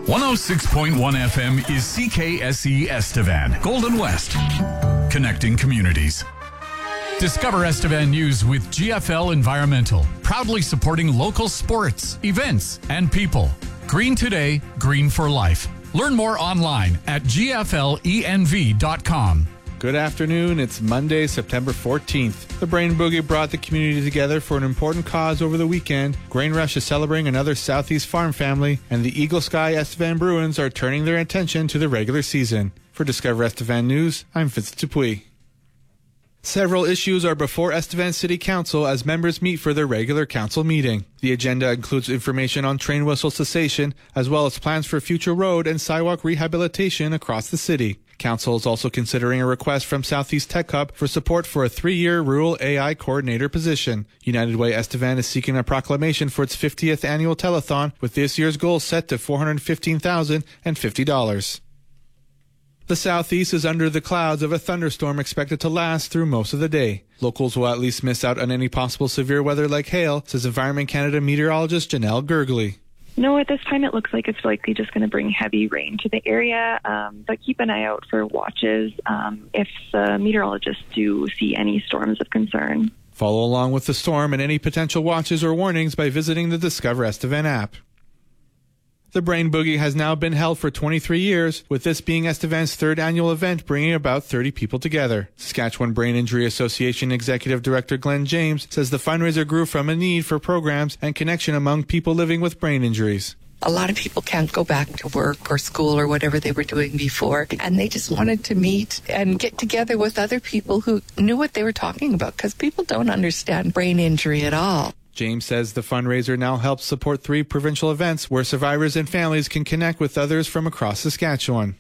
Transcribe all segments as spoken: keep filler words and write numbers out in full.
one oh six point one F M is C K S E Estevan, Golden West, connecting communities. Discover Estevan News with G F L Environmental, proudly supporting local sports, events, and people. Green today, green for life. Learn more online at G F L E N V dot com. Good afternoon. It's Monday, September fourteenth. The Brain Boogie brought the community together for an important cause over the weekend. Grain Rush is celebrating another Southeast farm family, and the Eagle Sky Estevan Bruins are turning their attention to the regular season. For Discover Estevan News, I'm Vincent Dupuis. Several issues are before Estevan City Council as members meet for their regular council meeting. The agenda includes information on train whistle cessation, as well as plans for future road and sidewalk rehabilitation across the city. Council is also considering a request from Southeast Tech Hub for support for a three-year rural A I coordinator position. United Way Estevan is seeking a proclamation for its fiftieth annual telethon, with this year's goal set to four hundred fifteen thousand fifty dollars. The Southeast is under the clouds of a thunderstorm expected to last through most of the day. Locals will at least miss out on any possible severe weather like hail, says Environment Canada meteorologist Janelle Gergely. No, at this time it looks like it's likely just going to bring heavy rain to the area, um, but keep an eye out for watches um, if the meteorologists do see any storms of concern. Follow along with the storm and any potential watches or warnings by visiting the Discover Estevan app. The Brain Boogie has now been held for twenty-three years, with this being Estevan's third annual event, bringing about thirty people together. Saskatchewan Brain Injury Association Executive Director Glenn James says the fundraiser grew from a need for programs and connection among people living with brain injuries. A lot of people can't go back to work or school or whatever they were doing before, and they just wanted to meet and get together with other people who knew what they were talking about, because people don't understand brain injury at all. James says the fundraiser now helps support three provincial events where survivors and families can connect with others from across Saskatchewan.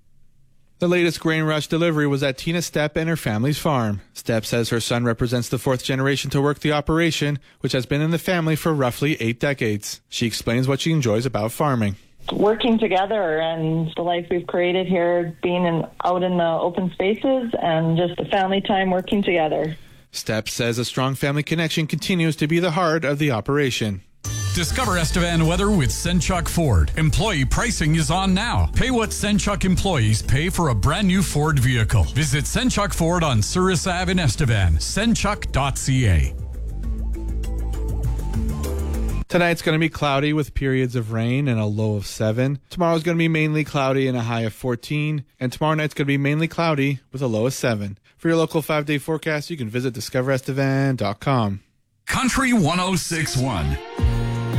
The latest Grain Rush delivery was at Tina Stepp and her family's farm. Stepp says her son represents the fourth generation to work the operation, which has been in the family for roughly eight decades. She explains what she enjoys about farming. Working together and the life we've created here, being in, out in the open spaces and just the family time working together. Stepp says a strong family connection continues to be the heart of the operation. Discover Estevan weather with Senchuk Ford. Employee pricing is on now. Pay what Senchuk employees pay for a brand new Ford vehicle. Visit Senchuk Ford on Souris Avenue in Estevan. senchuk dot c a. Tonight's going to be cloudy with periods of rain and a low of seven. Tomorrow's going to be mainly cloudy and a high of fourteen. And tomorrow night's going to be mainly cloudy with a low of seven. For your local five-day forecast, you can visit discover estevan dot com. Country one oh six point one.